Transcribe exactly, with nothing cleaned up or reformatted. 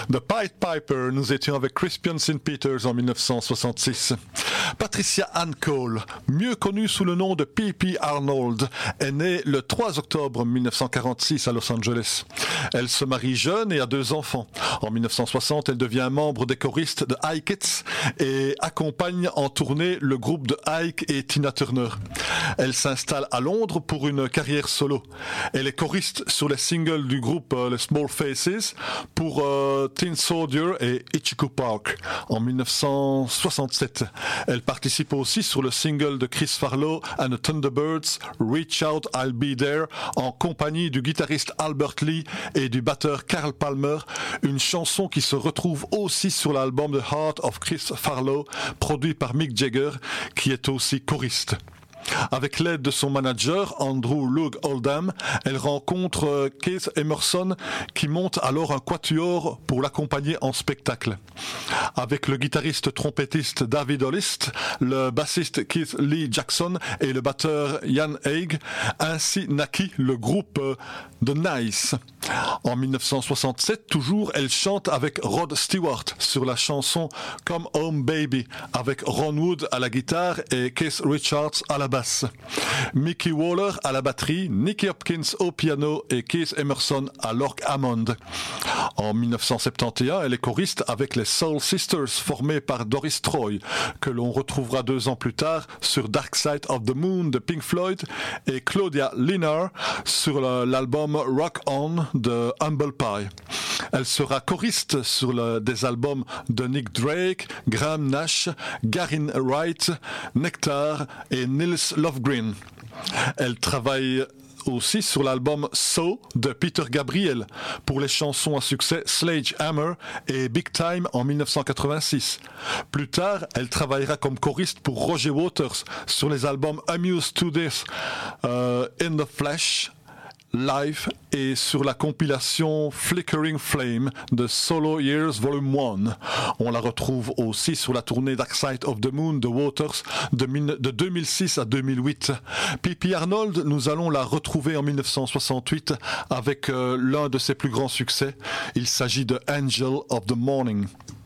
The Pied Piper, nous étions avec Crispian Saint Peters en dix-neuf cent soixante-six. Patricia Ann Cole, mieux connue sous le nom de P P Arnold, est née le trois octobre mille neuf cent quarante-six à Los Angeles. Elle se marie jeune et a deux enfants. En dix-neuf cent soixante, elle devient membre des choristes de Ike Kids et accompagne en tournée le groupe de Ike et Tina Turner. Elle s'installe à Londres pour une carrière solo. Elle est choriste sur les singles du groupe euh, les Small Faces pour euh, Tin Soldier et Ichiku Park en dix-neuf cent soixante-sept. Elle participe aussi sur le single de Chris Farlowe and the Thunderbirds, Reach Out, I'll Be There, en compagnie du guitariste Albert Lee et du batteur Carl Palmer, une chanson qui se retrouve aussi sur l'album The Heart of Chris Farlowe, produit par Mick Jagger, qui est aussi choriste. Avec l'aide de son manager, Andrew Loog Oldham, elle rencontre Keith Emerson qui monte alors un quatuor pour l'accompagner en spectacle. Avec le guitariste trompettiste David Holist, le bassiste Keith Lee Jackson et le batteur Ian Haig, ainsi naquit le groupe The Nice. En dix-neuf cent soixante-sept, toujours, elle chante avec Rod Stewart sur la chanson Come Home Baby, avec Ron Wood à la guitare et Keith Richards à la basse. Mickey Waller à la batterie, Nicky Hopkins au piano et Keith Emerson à l'orgue Hammond. En dix-neuf cent soixante et onze, elle est choriste avec les Soul Sisters formées par Doris Troy, que l'on retrouvera deux ans plus tard sur Dark Side of the Moon de Pink Floyd, et Claudia Linnar sur l'album Rock On de Humble Pie. Elle sera choriste sur le, des albums de Nick Drake, Graham Nash, Garin Wright, Nectar et Nils Lofgren. Elle travaille aussi sur l'album So de Peter Gabriel pour les chansons à succès Sledgehammer et Big Time en dix-neuf cent quatre-vingt-six. Plus tard, elle travaillera comme choriste pour Roger Waters sur les albums Amused to Death, euh, In the Flesh, Live et sur la compilation Flickering Flame de Solo Years Volume un. On la retrouve aussi sur la tournée Dark Side of the Moon de Waters de, de deux mille six à deux mille huit. P P Arnold, nous allons la retrouver en dix-neuf cent soixante-huit avec euh, l'un de ses plus grands succès. Il s'agit de Angel of the Morning.